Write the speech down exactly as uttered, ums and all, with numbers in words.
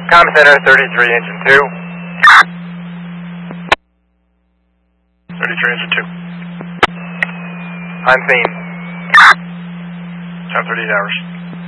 Com Center, thirty-three, engine two. thirty-three, engine two. On scene. Time thirty-eight hours.